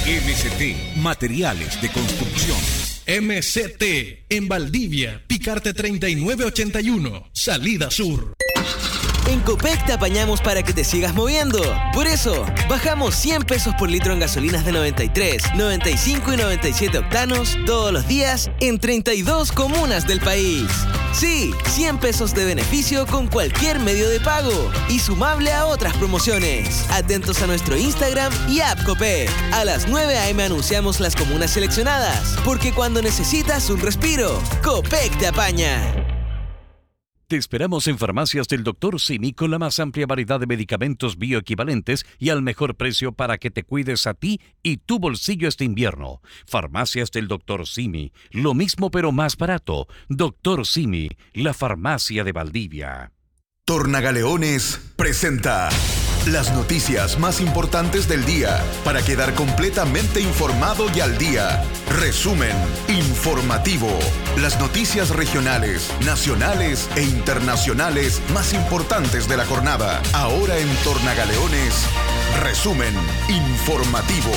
MCT Materiales de Construcción. MCT en Valdivia, Picarte 3981, Salida Sur. En Copec te apañamos para que te sigas moviendo. Por eso, bajamos 100 pesos por litro en gasolinas de 93, 95 y 97 octanos todos los días en 32 comunas del país. Sí, 100 pesos de beneficio con cualquier medio de pago y sumable a otras promociones. Atentos a nuestro Instagram y app Copec. A las 9 a.m. anunciamos las comunas seleccionadas, porque cuando necesitas un respiro, Copec te apaña. Te esperamos en Farmacias del Dr. Simi con la más amplia variedad de medicamentos bioequivalentes y al mejor precio para que te cuides a ti y tu bolsillo este invierno. Farmacias del Dr. Simi, lo mismo pero más barato. Dr. Simi, la farmacia de Valdivia. Tornagaleones presenta las noticias más importantes del día para quedar completamente informado y al día. Resumen informativo. Las noticias regionales, nacionales e internacionales más importantes de la jornada. Ahora en Tornagaleones, resumen informativo.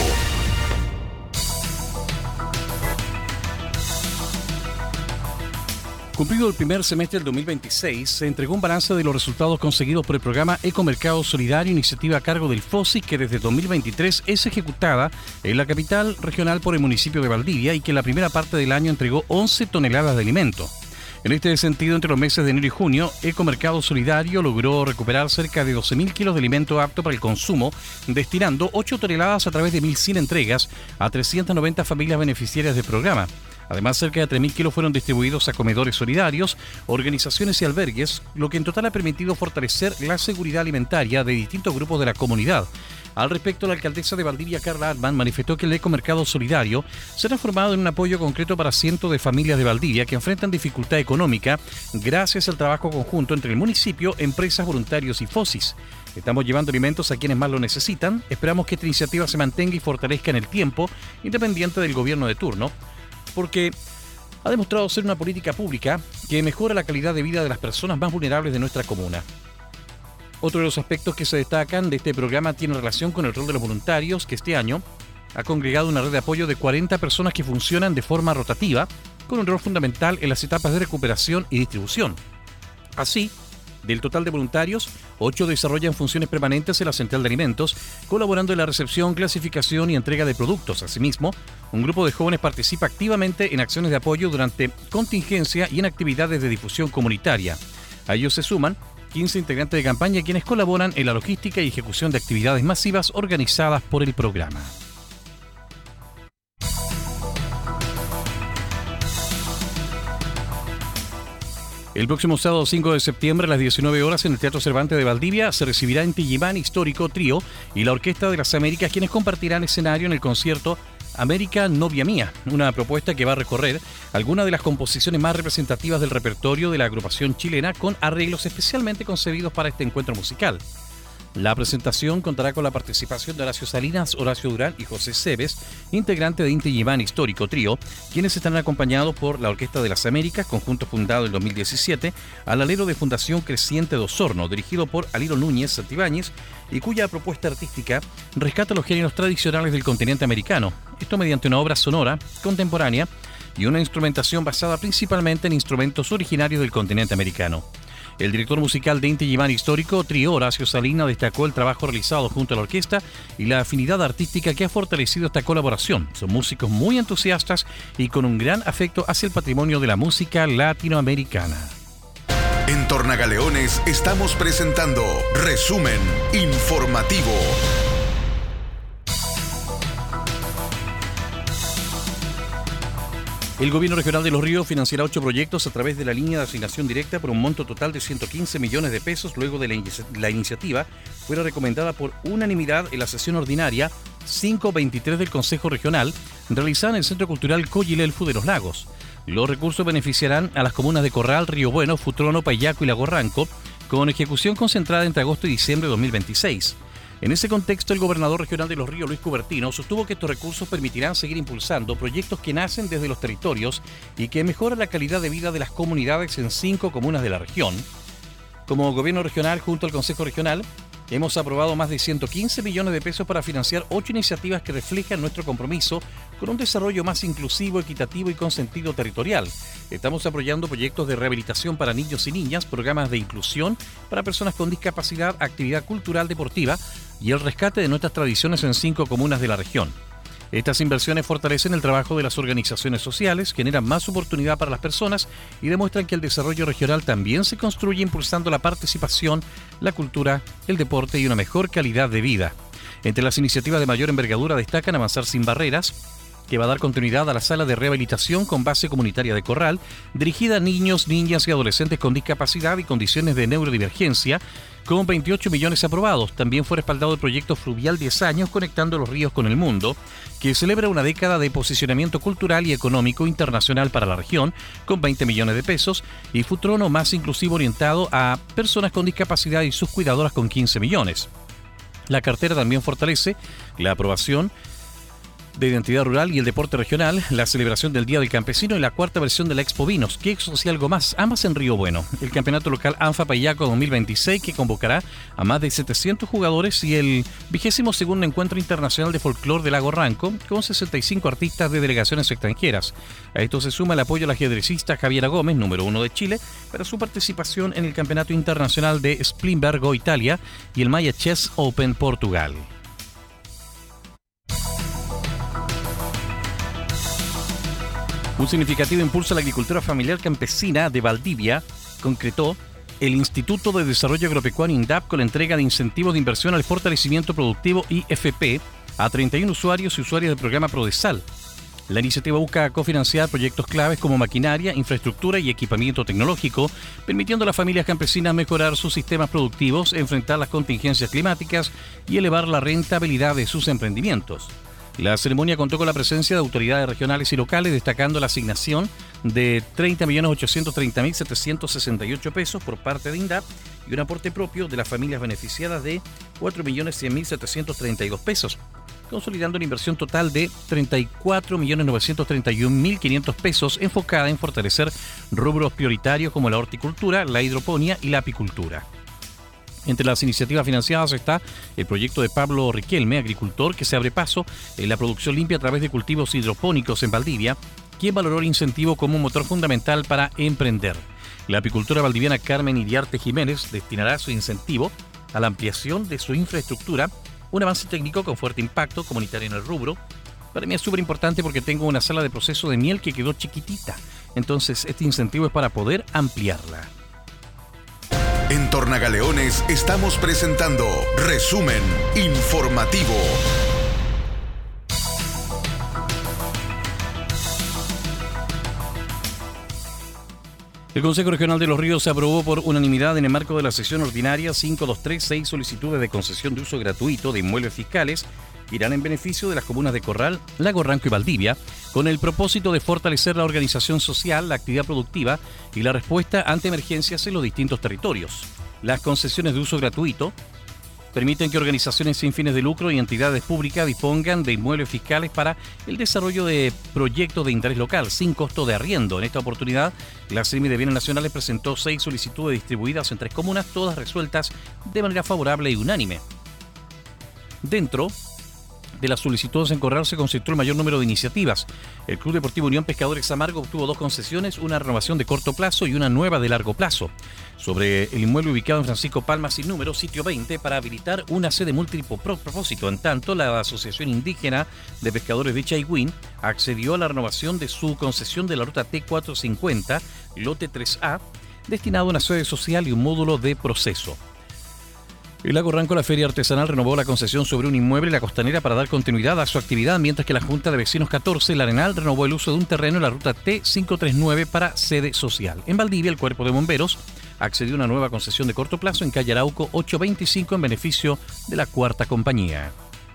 Cumplido el primer semestre del 2026, se entregó un balance de los resultados conseguidos por el programa Ecomercado Solidario, iniciativa a cargo del FOSI, que desde 2023 es ejecutada en la capital regional por el municipio de Valdivia y que en la primera parte del año entregó 11 toneladas de alimento. En este sentido, entre los meses de enero y junio, Ecomercado Solidario logró recuperar cerca de 12.000 kilos de alimento apto para el consumo, destinando 8 toneladas a través de 1.100 entregas a 390 familias beneficiarias del programa. Además, cerca de 3.000 kilos fueron distribuidos a comedores solidarios, organizaciones y albergues, lo que en total ha permitido fortalecer la seguridad alimentaria de distintos grupos de la comunidad. Al respecto, la alcaldesa de Valdivia, Carla Arman, manifestó que el Ecomercado Solidario se ha transformado en un apoyo concreto para cientos de familias de Valdivia que enfrentan dificultad económica gracias al trabajo conjunto entre el municipio, empresas, voluntarios y FOSIS. Estamos llevando alimentos a quienes más lo necesitan. Esperamos que esta iniciativa se mantenga y fortalezca en el tiempo, independiente del gobierno de turno, porque ha demostrado ser una política pública que mejora la calidad de vida de las personas más vulnerables de nuestra comuna. Otro de los aspectos que se destacan de este programa tiene relación con el rol de los voluntarios, que este año ha congregado una red de apoyo de 40 personas que funcionan de forma rotativa, con un rol fundamental en las etapas de recuperación y distribución. Así, del total de voluntarios, 8 desarrollan funciones permanentes en la central de alimentos, colaborando en la recepción, clasificación y entrega de productos. Asimismo, un grupo de jóvenes participa activamente en acciones de apoyo durante contingencia y en actividades de difusión comunitaria. A ellos se suman 15 integrantes de campaña quienes colaboran en la logística y ejecución de actividades masivas organizadas por el programa. El próximo sábado 5 de septiembre a las 19 horas en el Teatro Cervantes de Valdivia se recibirá Inti Illimani Histórico Trío y la Orquesta de las Américas, quienes compartirán escenario en el concierto América Novia Mía, una propuesta que va a recorrer algunas de las composiciones más representativas del repertorio de la agrupación chilena con arreglos especialmente concebidos para este encuentro musical. La presentación contará con la participación de Horacio Salinas, Horacio Durán y José Cebes, integrante de Inti Illimani Histórico Trío, quienes estarán acompañados por la Orquesta de las Américas, conjunto fundado en 2017, al alero de Fundación Creciente de Osorno, dirigido por Aliro Núñez Santibáñez, y cuya propuesta artística rescata los géneros tradicionales del continente americano, esto mediante una obra sonora, contemporánea, y una instrumentación basada principalmente en instrumentos originarios del continente americano. El director musical de Inti Illimani Histórico Trío, Horacio Salinas, destacó el trabajo realizado junto a la orquesta y la afinidad artística que ha fortalecido esta colaboración. Son músicos muy entusiastas y con un gran afecto hacia el patrimonio de la música latinoamericana. En Tornagaleones estamos presentando Resumen Informativo. El Gobierno Regional de Los Ríos financiará 8 proyectos a través de la línea de asignación directa por un monto total de 115 millones de pesos luego de la iniciativa fuera recomendada por unanimidad en la sesión ordinaria 523 del Consejo Regional realizada en el Centro Cultural Coyilelfu de Los Lagos. Los recursos beneficiarán a las comunas de Corral, Río Bueno, Futrono, Payaco y Lago Ranco, con ejecución concentrada entre agosto y diciembre de 2026. En ese contexto, el gobernador regional de Los Ríos, Luis Cubertino, sostuvo que estos recursos permitirán seguir impulsando proyectos que nacen desde los territorios y que mejoran la calidad de vida de las comunidades en 5 comunas de la región. Como gobierno regional, junto al Consejo Regional, hemos aprobado más de 115 millones de pesos para financiar 8 iniciativas que reflejan nuestro compromiso con un desarrollo más inclusivo, equitativo y con sentido territorial. Estamos apoyando proyectos de rehabilitación para niños y niñas, programas de inclusión para personas con discapacidad, actividad cultural deportiva y el rescate de nuestras tradiciones en 5 comunas de la región. Estas inversiones fortalecen el trabajo de las organizaciones sociales, generan más oportunidad para las personas y demuestran que el desarrollo regional también se construye impulsando la participación, la cultura, el deporte y una mejor calidad de vida. Entre las iniciativas de mayor envergadura destacan Avanzar sin Barreras, que va a dar continuidad a la sala de rehabilitación con base comunitaria de Corral, dirigida a niños, niñas y adolescentes con discapacidad y condiciones de neurodivergencia, con 28 millones aprobados. También fue respaldado el proyecto Fluvial 10 años Conectando los Ríos con el Mundo, que celebra una década de posicionamiento cultural y económico internacional para la región, con 20 millones de pesos, y Futrono más inclusivo orientado a personas con discapacidad y sus cuidadoras con 15 millones. La cartera también fortalece la aprobación de Identidad Rural y el Deporte Regional, la celebración del Día del Campesino y la 4ª versión de la Expo Vinos, Quexos y algo más, ambas en Río Bueno. El campeonato local ANFA Payaco 2026, que convocará a más de 700 jugadores, y el 22º Encuentro Internacional de Folclor de Lago Ranco, con 65 artistas de delegaciones extranjeras. A esto se suma el apoyo al ajedrecista Javiera Gómez, número 1 de Chile, para su participación en el Campeonato Internacional de Splimbergo, Italia, y el Maya Chess Open, Portugal. Un significativo impulso a la agricultura familiar campesina de Valdivia concretó el Instituto de Desarrollo Agropecuario INDAP con la entrega de incentivos de inversión al fortalecimiento productivo IFP a 31 usuarios y usuarias del programa Prodesal. La iniciativa busca cofinanciar proyectos claves como maquinaria, infraestructura y equipamiento tecnológico, permitiendo a las familias campesinas mejorar sus sistemas productivos, enfrentar las contingencias climáticas y elevar la rentabilidad de sus emprendimientos. La ceremonia contó con la presencia de autoridades regionales y locales, destacando la asignación de 30.830.768 pesos por parte de INDAP y un aporte propio de las familias beneficiadas de 4.100.732 pesos, consolidando una inversión total de 34.931.500 pesos enfocada en fortalecer rubros prioritarios como la horticultura, la hidroponía y la apicultura. Entre las iniciativas financiadas está el proyecto de Pablo Riquelme, agricultor que se abre paso en la producción limpia a través de cultivos hidropónicos en Valdivia, quien valoró el incentivo como un motor fundamental para emprender. La apicultora valdiviana Carmen Iriarte Jiménez destinará su incentivo a la ampliación de su infraestructura, un avance técnico con fuerte impacto comunitario en el rubro. Para mí es súper importante porque tengo una sala de proceso de miel que quedó chiquitita, entonces este incentivo es para poder ampliarla. En Tornagaleones estamos presentando Resumen Informativo. El Consejo Regional de Los Ríos aprobó por unanimidad en el marco de la sesión ordinaria 5236 solicitudes de concesión de uso gratuito de inmuebles fiscales que irán en beneficio de las comunas de Corral, Lago Ranco y Valdivia, con el propósito de fortalecer la organización social, la actividad productiva y la respuesta ante emergencias en los distintos territorios. Las concesiones de uso gratuito permiten que organizaciones sin fines de lucro y entidades públicas dispongan de inmuebles fiscales para el desarrollo de proyectos de interés local sin costo de arriendo. En esta oportunidad, la CEMI de Bienes Nacionales presentó 6 solicitudes distribuidas en 3 comunas, todas resueltas de manera favorable y unánime. Dentro de las solicitudes en Corral se concentró el mayor número de iniciativas. El Club Deportivo Unión Pescadores Samargo obtuvo 2 concesiones, una renovación de corto plazo y una nueva de largo plazo. Sobre el inmueble ubicado en Francisco Palma sin número, sitio 20, para habilitar una sede múltiple propósito. En tanto, la Asociación Indígena de Pescadores de Chaigüín accedió a la renovación de su concesión de la ruta T450, lote 3A, destinado a una sede social y un módulo de proceso. El Lago Ranco, la Feria Artesanal, renovó la concesión sobre un inmueble en la Costanera para dar continuidad a su actividad, mientras que la Junta de Vecinos 14, el Arenal, renovó el uso de un terreno en la ruta T539 para sede social. En Valdivia, el Cuerpo de Bomberos accedió a una nueva concesión de corto plazo en calle Arauco 825 en beneficio de la 4ª compañía.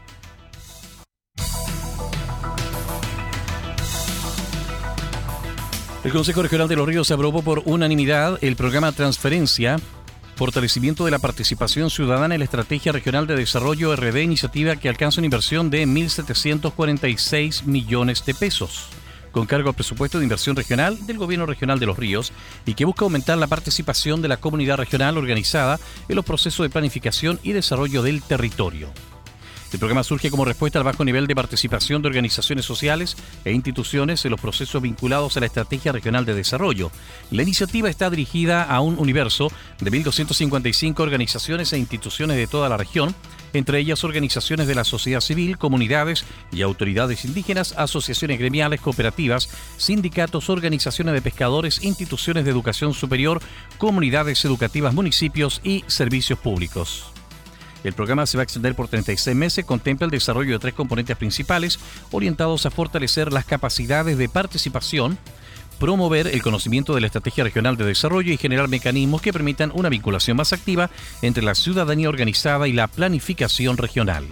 El Consejo Regional de Los Ríos aprobó por unanimidad el programa Transferencia, fortalecimiento de la participación ciudadana en la Estrategia Regional de Desarrollo RD, iniciativa que alcanza una inversión de 1.746 millones de pesos. con cargo al presupuesto de inversión regional del Gobierno Regional de Los Ríos y que busca aumentar la participación de la comunidad regional organizada en los procesos de planificación y desarrollo del territorio. El programa surge como respuesta al bajo nivel de participación de organizaciones sociales e instituciones en los procesos vinculados a la Estrategia Regional de Desarrollo. La iniciativa está dirigida a un universo de 1.255 organizaciones e instituciones de toda la región, entre ellas organizaciones de la sociedad civil, comunidades y autoridades indígenas, asociaciones gremiales, cooperativas, sindicatos, organizaciones de pescadores, instituciones de educación superior, comunidades educativas, municipios y servicios públicos. El programa se va a extender por 36 meses, contempla el desarrollo de 3 componentes principales orientados a fortalecer las capacidades de participación, promover el conocimiento de la Estrategia Regional de Desarrollo y generar mecanismos que permitan una vinculación más activa entre la ciudadanía organizada y la planificación regional.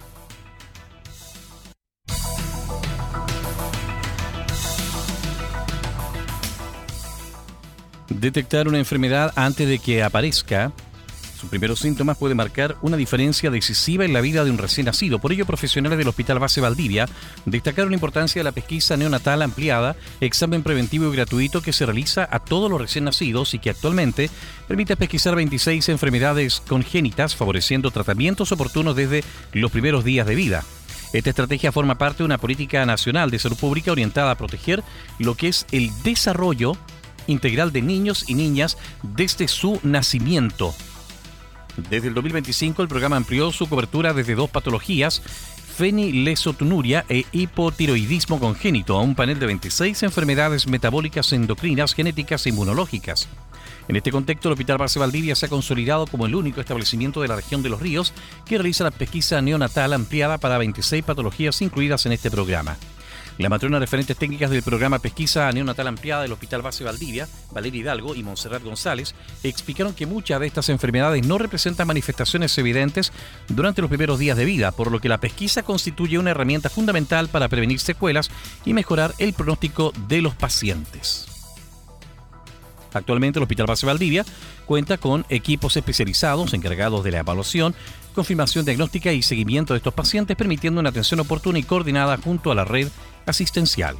Detectar una enfermedad antes de que aparezca sus primeros síntomas puede marcar una diferencia decisiva en la vida de un recién nacido. Por ello, profesionales del Hospital Base Valdivia destacaron la importancia de la pesquisa neonatal ampliada, examen preventivo y gratuito que se realiza a todos los recién nacidos y que actualmente permite pesquisar 26 enfermedades congénitas, favoreciendo tratamientos oportunos desde los primeros días de vida. Esta estrategia forma parte de una política nacional de salud pública orientada a proteger lo que es el desarrollo integral de niños y niñas desde su nacimiento. Desde el 2025 el programa amplió su cobertura desde 2 patologías, fenilesotunuria e hipotiroidismo congénito, a un panel de 26 enfermedades metabólicas, endocrinas, genéticas e inmunológicas. En este contexto, el Hospital Base Valdivia se ha consolidado como el único establecimiento de la región de Los Ríos que realiza la pesquisa neonatal ampliada para 26 patologías incluidas en este programa. La matrona referentes técnicas del programa Pesquisa Neonatal Ampliada del Hospital Base Valdivia, Valeria Hidalgo y Montserrat González, explicaron que muchas de estas enfermedades no representan manifestaciones evidentes durante los primeros días de vida, por lo que la pesquisa constituye una herramienta fundamental para prevenir secuelas y mejorar el pronóstico de los pacientes. Actualmente el Hospital Base Valdivia cuenta con equipos especializados encargados de la evaluación, confirmación diagnóstica y seguimiento de estos pacientes, permitiendo una atención oportuna y coordinada junto a la red asistencial.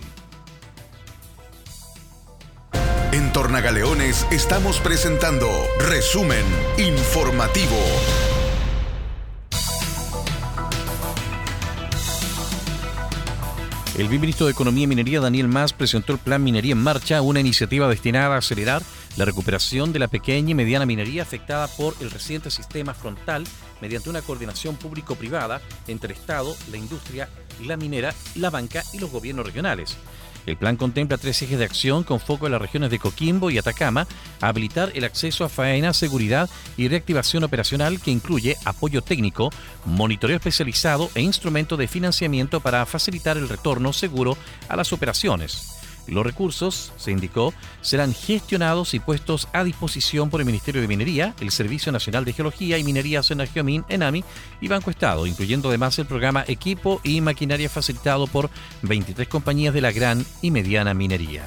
En Tornagaleones estamos presentando Resumen Informativo. El viceministro de Economía y Minería, Daniel Mas, presentó el Plan Minería en Marcha, una iniciativa destinada a acelerar la recuperación de la pequeña y mediana minería afectada por el reciente sistema frontal mediante una coordinación público-privada entre el Estado, la industria, la minera, la banca y los gobiernos regionales. El plan contempla 3 ejes de acción con foco en las regiones de Coquimbo y Atacama, habilitar el acceso a faena, seguridad y reactivación operacional que incluye apoyo técnico, monitoreo especializado e instrumentos de financiamiento para facilitar el retorno seguro a las operaciones. Los recursos, se indicó, serán gestionados y puestos a disposición por el Ministerio de Minería, el Servicio Nacional de Geología y Minería Senageomin, ENAMI y Banco Estado, incluyendo además el programa Equipo y Maquinaria facilitado por 23 compañías de la gran y mediana minería.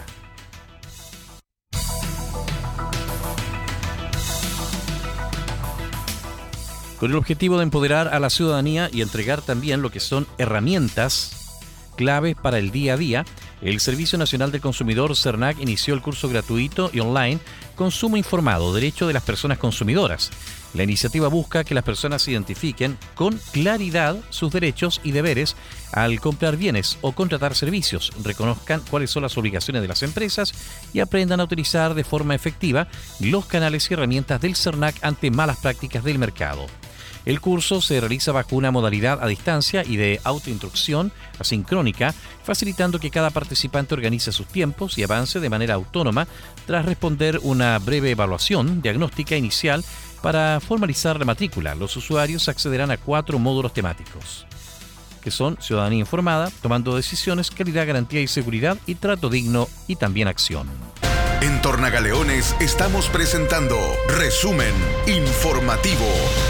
Con el objetivo de empoderar a la ciudadanía y entregar también lo que son herramientas claves para el día a día, el Servicio Nacional del Consumidor, CERNAC, inició el curso gratuito y online Consumo Informado, Derecho de las Personas Consumidoras. La iniciativa busca que las personas identifiquen con claridad sus derechos y deberes al comprar bienes o contratar servicios, reconozcan cuáles son las obligaciones de las empresas y aprendan a utilizar de forma efectiva los canales y herramientas del CERNAC ante malas prácticas del mercado. El curso se realiza bajo una modalidad a distancia y de autoinstrucción asincrónica, facilitando que cada participante organice sus tiempos y avance de manera autónoma tras responder una breve evaluación diagnóstica inicial para formalizar la matrícula. Los usuarios accederán a 4 módulos temáticos, que son ciudadanía informada, tomando decisiones, calidad, garantía y seguridad y trato digno y también acción. En Tornagaleones estamos presentando Resumen Informativo.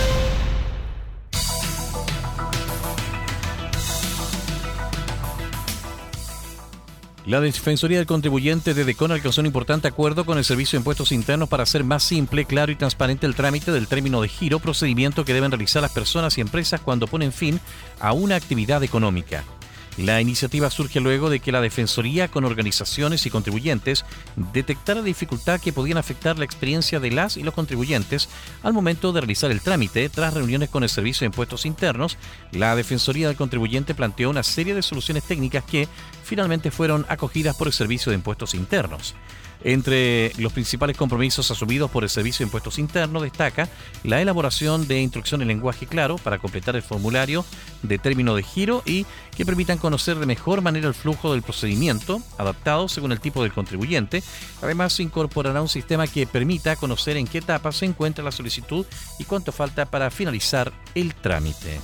La Defensoría del Contribuyente de DECON alcanzó un importante acuerdo con el Servicio de Impuestos Internos para hacer más simple, claro y transparente el trámite del término de giro, procedimiento que deben realizar las personas y empresas cuando ponen fin a una actividad económica. La iniciativa surge luego de que la Defensoría, con organizaciones y contribuyentes, detectara dificultad que podían afectar la experiencia de las y los contribuyentes al momento de realizar el trámite. Tras reuniones con el Servicio de Impuestos Internos, la Defensoría del Contribuyente planteó una serie de soluciones técnicas que finalmente fueron acogidas por el Servicio de Impuestos Internos. Entre los principales compromisos asumidos por el Servicio de Impuestos Internos destaca la elaboración de instrucción en lenguaje claro para completar el formulario de término de giro y que permitan conocer de mejor manera el flujo del procedimiento, adaptado según el tipo del contribuyente. Además, se incorporará un sistema que permita conocer en qué etapa se encuentra la solicitud y cuánto falta para finalizar el trámite.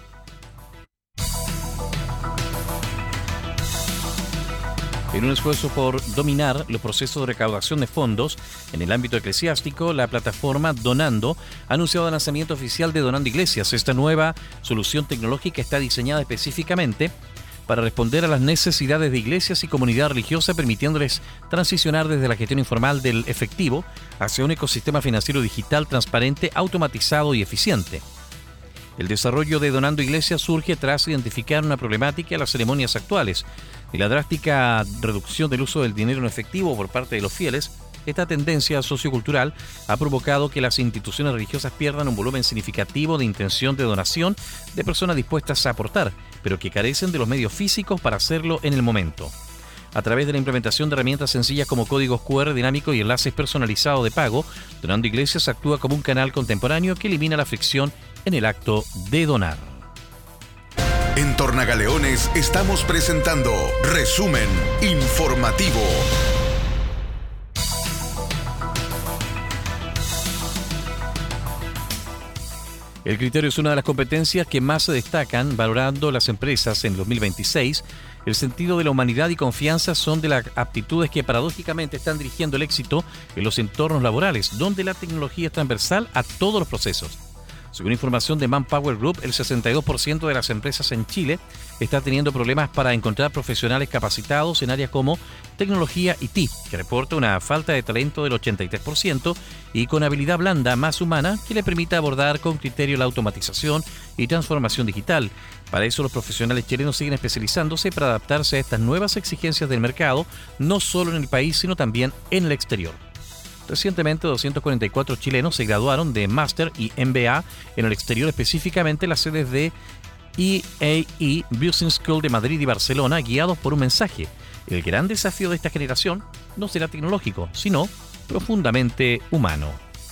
En un esfuerzo por dominar los procesos de recaudación de fondos en el ámbito eclesiástico, la plataforma Donando ha anunciado el lanzamiento oficial de Donando Iglesias. Esta nueva solución tecnológica está diseñada específicamente para responder a las necesidades de iglesias y comunidad religiosa, permitiéndoles transicionar desde la gestión informal del efectivo hacia un ecosistema financiero digital transparente, automatizado y eficiente. El desarrollo de Donando Iglesias surge tras identificar una problemática en las ceremonias actuales y la drástica reducción del uso del dinero en efectivo por parte de los fieles. Esta tendencia sociocultural ha provocado que las instituciones religiosas pierdan un volumen significativo de intención de donación de personas dispuestas a aportar, pero que carecen de los medios físicos para hacerlo en el momento. A través de la implementación de herramientas sencillas como códigos QR dinámicos y enlaces personalizados de pago, Donando Iglesias actúa como un canal contemporáneo que elimina la fricción en el acto de donar. En Tornagaleones estamos presentando Resumen Informativo. El criterio es una de las competencias que más se destacan valorando las empresas en 2026. El sentido de la humanidad y confianza son de las aptitudes que paradójicamente están dirigiendo el éxito en los entornos laborales, donde la tecnología es transversal a todos los procesos. Según información de Manpower Group, el 62% de las empresas en Chile está teniendo problemas para encontrar profesionales capacitados en áreas como tecnología y TI, que reporta una falta de talento del 83%, y con habilidad blanda más humana que le permita abordar con criterio la automatización y transformación digital. Para eso los profesionales chilenos siguen especializándose para adaptarse a estas nuevas exigencias del mercado, no solo en el país, sino también en el exterior. Recientemente, 244 chilenos se graduaron de Máster y MBA en el exterior, específicamente en las sedes de EAE Business School de Madrid y Barcelona, guiados por un mensaje. El gran desafío de esta generación no será tecnológico, sino profundamente humano.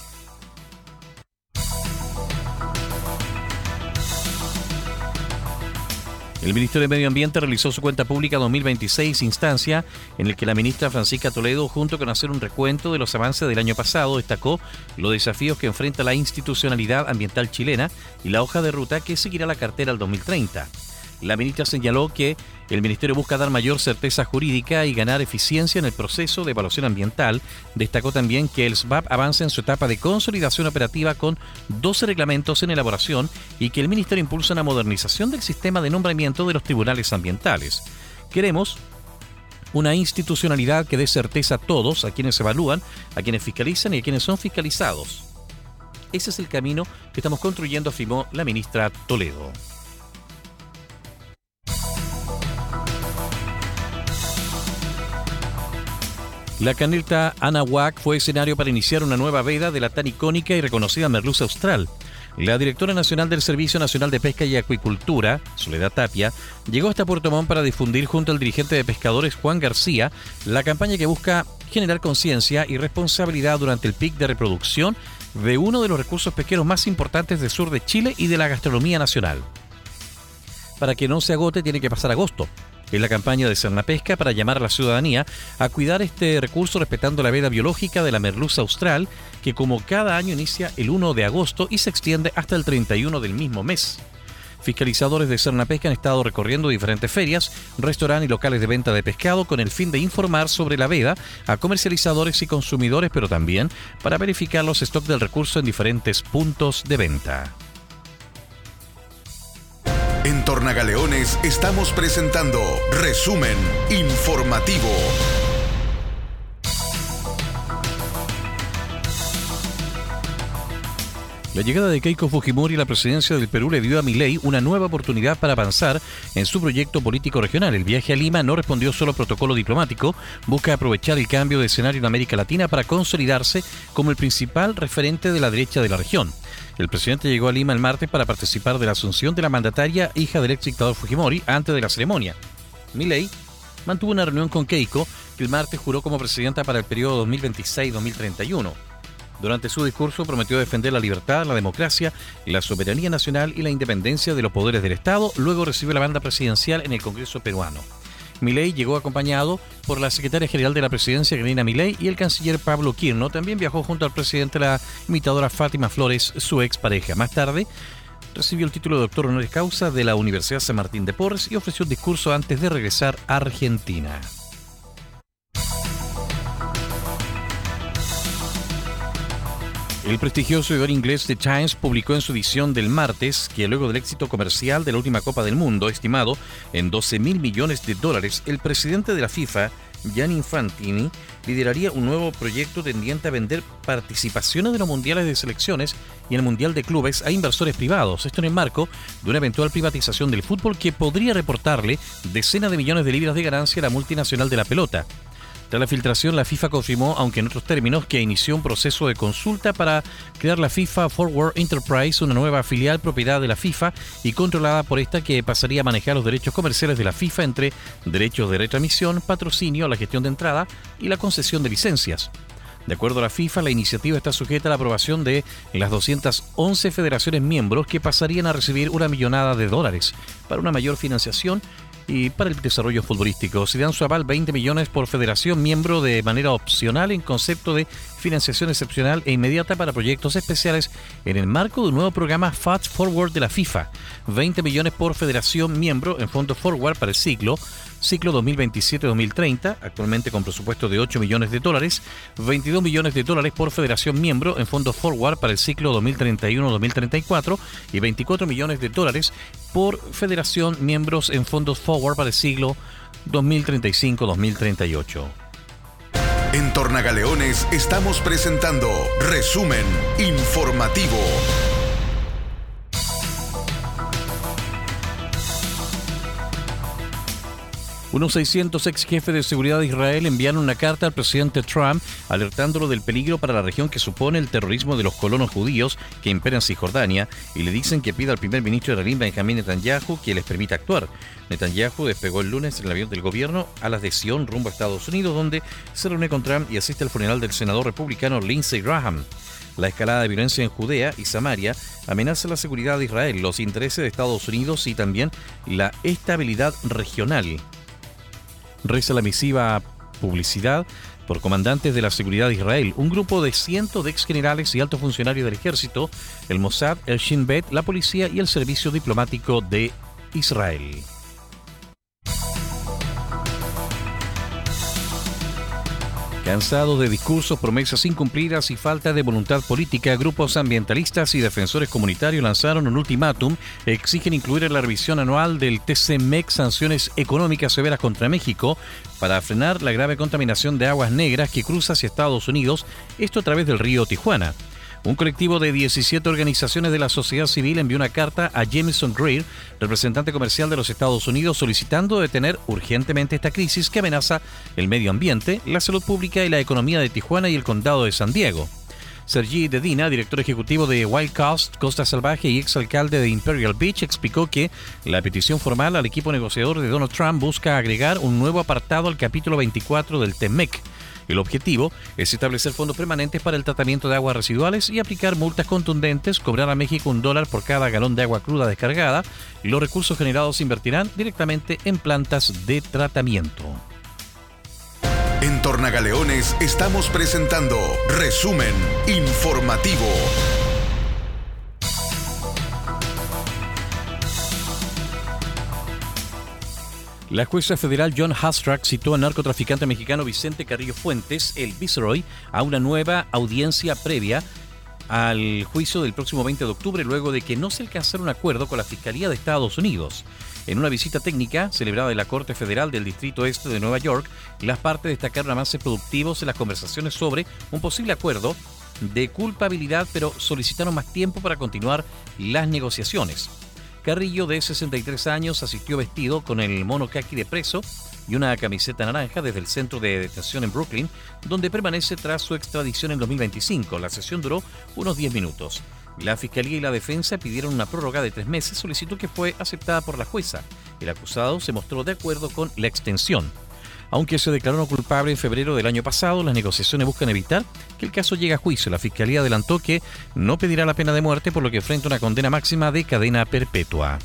El Ministerio de Medio Ambiente realizó su cuenta pública 2026, instancia en la que la ministra Francisca Toledo, junto con hacer un recuento de los avances del año pasado, destacó los desafíos que enfrenta la institucionalidad ambiental chilena y la hoja de ruta que seguirá la cartera al 2030. La ministra señaló que el Ministerio busca dar mayor certeza jurídica y ganar eficiencia en el proceso de evaluación ambiental. Destacó también que el SBAP avanza en su etapa de consolidación operativa con 12 reglamentos en elaboración y que el Ministerio impulsa una modernización del sistema de nombramiento de los tribunales ambientales. Queremos una institucionalidad que dé certeza a todos, a quienes evalúan, a quienes fiscalizan y a quienes son fiscalizados. Ese es el camino que estamos construyendo, afirmó la ministra Toledo. La caneta Anahuac fue escenario para iniciar una nueva veda de la tan icónica y reconocida merluza austral. La directora nacional del Servicio Nacional de Pesca y Acuicultura, Soledad Tapia, llegó hasta Puerto Montt para difundir junto al dirigente de pescadores Juan García la campaña que busca generar conciencia y responsabilidad durante el pic de reproducción de uno de los recursos pesqueros más importantes del sur de Chile y de la gastronomía nacional. Para que no se agote tiene que pasar agosto. Es la campaña de Cernapesca para llamar a la ciudadanía a cuidar este recurso respetando la veda biológica de la merluza austral, que como cada año inicia el 1 de agosto y se extiende hasta el 31 del mismo mes. Fiscalizadores de Cernapesca han estado recorriendo diferentes ferias, restaurantes y locales de venta de pescado con el fin de informar sobre la veda a comercializadores y consumidores, pero también para verificar los stocks del recurso en diferentes puntos de venta. En Tornagaleones estamos presentando Resumen Informativo. La llegada de Keiko Fujimori a la presidencia del Perú le dio a Milei una nueva oportunidad para avanzar en su proyecto político regional. El viaje a Lima no respondió solo a protocolo diplomático, busca aprovechar el cambio de escenario en América Latina para consolidarse como el principal referente de la derecha de la región. El presidente llegó a Lima el martes para participar de la asunción de la mandataria hija del ex dictador Fujimori antes de la ceremonia. Milei mantuvo una reunión con Keiko, que el martes juró como presidenta para el periodo 2026-2031. Durante su discurso prometió defender la libertad, la democracia, la soberanía nacional y la independencia de los poderes del Estado. Luego recibió la banda presidencial en el Congreso peruano. Milei llegó acompañado por la secretaria general de la presidencia, Janine Milei, y el canciller Pablo Quirno. También viajó junto al presidente la imitadora Fátima Flores, su expareja. Más tarde recibió el título de doctor honoris causa de la Universidad San Martín de Porres y ofreció un discurso antes de regresar a Argentina. El prestigioso diario inglés The Times publicó en su edición del martes que luego del éxito comercial de la última Copa del Mundo, estimado en $12.000 millones, el presidente de la FIFA, Gianni Infantini, lideraría un nuevo proyecto tendiente a vender participaciones de los mundiales de selecciones y el mundial de clubes a inversores privados. Esto en el marco de una eventual privatización del fútbol que podría reportarle decenas de millones de libras de ganancia a la multinacional de la pelota. Tras la filtración, la FIFA confirmó, aunque en otros términos, que inició un proceso de consulta para crear la FIFA Forward Enterprise, una nueva filial propiedad de la FIFA y controlada por esta, que pasaría a manejar los derechos comerciales de la FIFA entre derechos de retransmisión, patrocinio, la gestión de entrada y la concesión de licencias. De acuerdo a la FIFA, la iniciativa está sujeta a la aprobación de las 211 federaciones miembros, que pasarían a recibir $1 millón para una mayor financiación y para el desarrollo futbolístico. Se dan su aval 20 millones por federación miembro de manera opcional en concepto de financiación excepcional e inmediata para proyectos especiales en el marco de un nuevo programa Fast Forward de la FIFA. 20 millones por federación miembro en fondo Forward para el ciclo 2027-2030, actualmente con presupuesto de $8 millones, $22 millones por federación miembro en fondo Forward para el ciclo 2031-2034 y $24 millones por federación miembros en fondos Forward para el siglo 2035-2038. En Tornagaleones estamos presentando Resumen Informativo. Unos 600 ex jefes de seguridad de Israel enviaron una carta al presidente Trump alertándolo del peligro para la región que supone el terrorismo de los colonos judíos que imperan en Cisjordania, y le dicen que pida al primer ministro israelí Benjamín Netanyahu que les permita actuar. Netanyahu despegó el lunes en el avión del gobierno a las de Sion rumbo a Estados Unidos, donde se reúne con Trump y asiste al funeral del senador republicano Lindsey Graham. La escalada de violencia en Judea y Samaria amenaza la seguridad de Israel, los intereses de Estados Unidos y también la estabilidad regional. Reza la misiva publicidad por comandantes de la seguridad de Israel, un grupo de cientos de exgenerales y altos funcionarios del ejército, el Mossad, el Shin Bet, la policía y el servicio diplomático de Israel. Cansados de discursos, promesas incumplidas y falta de voluntad política, grupos ambientalistas y defensores comunitarios lanzaron un ultimátum. Exigen incluir en la revisión anual del TCMEC sanciones económicas severas contra México para frenar la grave contaminación de aguas negras que cruza hacia Estados Unidos, esto a través del río Tijuana. Un colectivo de 17 organizaciones de la sociedad civil envió una carta a Jameson Greer, representante comercial de los Estados Unidos, solicitando detener urgentemente esta crisis que amenaza el medio ambiente, la salud pública y la economía de Tijuana y el condado de San Diego. Sergi Dedina, director ejecutivo de Wild Coast, Costa Salvaje y exalcalde de Imperial Beach, explicó que la petición formal al equipo negociador de Donald Trump busca agregar un nuevo apartado al capítulo 24 del TEMEC. El objetivo es establecer fondos permanentes para el tratamiento de aguas residuales y aplicar multas contundentes, cobrar a México $1 por cada galón de agua cruda descargada. Los recursos generados se invertirán directamente en plantas de tratamiento. En Tornagaleones estamos presentando Resumen Informativo. La jueza federal John Hastrack citó al narcotraficante mexicano Vicente Carrillo Fuentes, el Viceroy, a una nueva audiencia previa al juicio del próximo 20 de octubre, luego de que no se alcanzara un acuerdo con la Fiscalía de Estados Unidos. En una visita técnica celebrada en la Corte Federal del Distrito Este de Nueva York, las partes destacaron avances productivos en las conversaciones sobre un posible acuerdo de culpabilidad, pero solicitaron más tiempo para continuar las negociaciones. Carrillo, de 63 años, asistió vestido con el mono caqui de preso y una camiseta naranja desde el centro de detención en Brooklyn, donde permanece tras su extradición en 2025. La sesión duró unos 10 minutos. La Fiscalía y la Defensa pidieron una prórroga de 3 meses, solicitud que fue aceptada por la jueza. El acusado se mostró de acuerdo con la extensión. Aunque se declaró no culpable en febrero del año pasado, las negociaciones buscan evitar que el caso llegue a juicio. La Fiscalía adelantó que no pedirá la pena de muerte, por lo que enfrenta una condena máxima de cadena perpetua.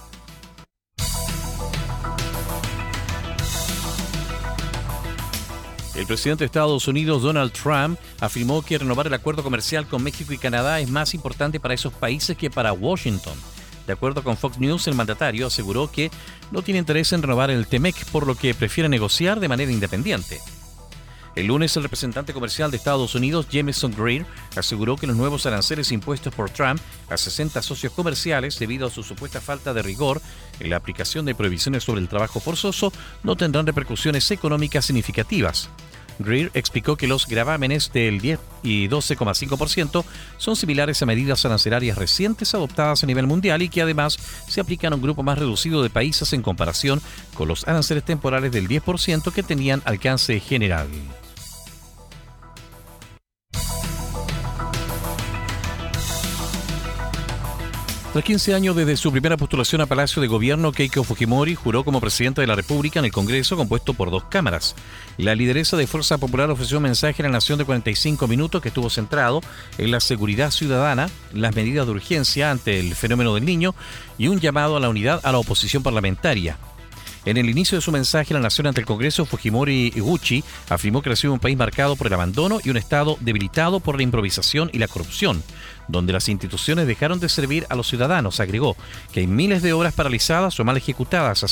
El presidente de Estados Unidos, Donald Trump, afirmó que renovar el acuerdo comercial con México y Canadá es más importante para esos países que para Washington. De acuerdo con Fox News, el mandatario aseguró que no tiene interés en renovar el TEMEC, por lo que prefiere negociar de manera independiente. El lunes, el representante comercial de Estados Unidos, Jamieson Greer, aseguró que los nuevos aranceles impuestos por Trump a 60 socios comerciales, debido a su supuesta falta de rigor en la aplicación de prohibiciones sobre el trabajo forzoso, no tendrán repercusiones económicas significativas. Greer explicó que los gravámenes del 10 y 12,5% son similares a medidas arancelarias recientes adoptadas a nivel mundial y que además se aplican a un grupo más reducido de países en comparación con los aranceles temporales del 10% que tenían alcance general. Tras 15 años desde su primera postulación a Palacio de Gobierno, Keiko Fujimori juró como presidenta de la República en el Congreso, compuesto por 2 cámaras. La lideresa de Fuerza Popular ofreció un mensaje a la nación de 45 minutos que estuvo centrado en la seguridad ciudadana, las medidas de urgencia ante el fenómeno del Niño y un llamado a la unidad a la oposición parlamentaria. En el inicio de su mensaje a la nación ante el Congreso, Fujimori Iguchi afirmó que recibe un país marcado por el abandono y un Estado debilitado por la improvisación y la corrupción, donde las instituciones dejaron de servir a los ciudadanos. Agregó que hay miles de obras paralizadas o mal ejecutadas,